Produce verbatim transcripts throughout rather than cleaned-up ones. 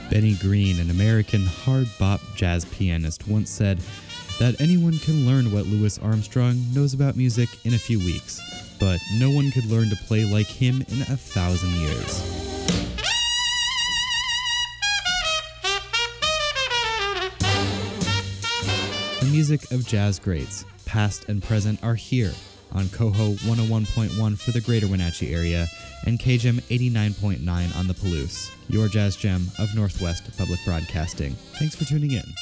Benny Green, an American hard bop jazz pianist, once said that anyone can learn what Louis Armstrong knows about music in a few weeks, but no one could learn to play like him in a thousand years. The music of jazz greats, past and present, are here on Coho one oh one point one for the greater Wenatchee area and K G E M eighty-nine point nine on the Palouse, your jazz gem of Northwest Public Broadcasting. Thanks for tuning in.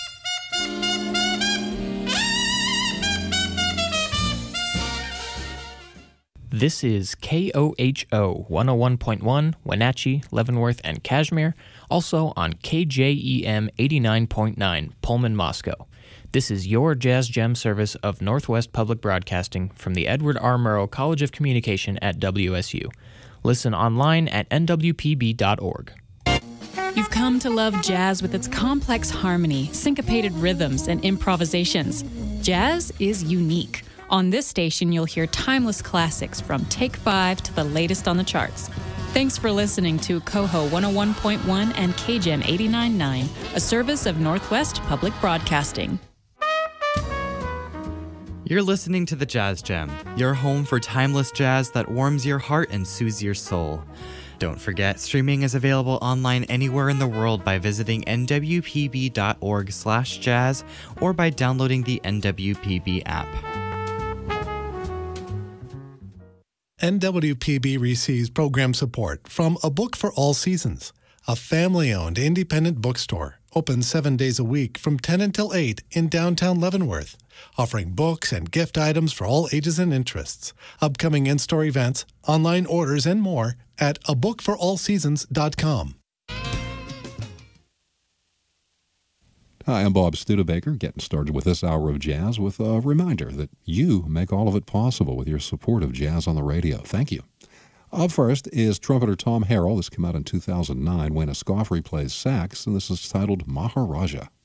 This is K O H O one oh one point one, Wenatchee, Leavenworth, and Kashmir, also on K J E M eighty-nine point nine, Pullman, Moscow. This is your Jazz Gem service of Northwest Public Broadcasting from the Edward R. Murrow College of Communication at W S U. Listen online at N W P B dot org. You've come to love jazz with its complex harmony, syncopated rhythms, and improvisations. Jazz is unique. On this station, you'll hear timeless classics from Take Five to the latest on the charts. Thanks for listening to Coho one oh one point one and K G E M eighty-nine point nine, a service of Northwest Public Broadcasting. You're listening to The Jazz Gem, your home for timeless jazz that warms your heart and soothes your soul. Don't forget, streaming is available online anywhere in the world by visiting N W P B dot org slash jazz or by downloading the N W P B app. N W P B receives program support from A Book for All Seasons, a family-owned independent bookstore, open seven days a week from ten until eight in downtown Leavenworth, offering books and gift items for all ages and interests, upcoming in-store events, online orders, and more at a book for all seasons dot com. Hi, I'm Bob Studebaker, getting started with this hour of jazz with a reminder that you make all of it possible with your support of Jazz on the Radio. Thank you. Up first is trumpeter Tom Harrell. This came out in two thousand nine when Escoffery plays sax, and this is titled Maharaja.